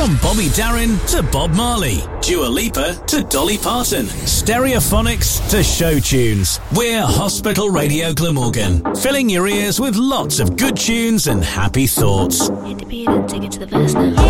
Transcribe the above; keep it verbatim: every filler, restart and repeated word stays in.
From Bobby Darin to Bob Marley, Dua Lipa to Dolly Parton, Stereophonics to show tunes. We're Hospital Radio Glamorgan, filling your ears with lots of good tunes and happy thoughts. Hit the beat and take it to the verse now.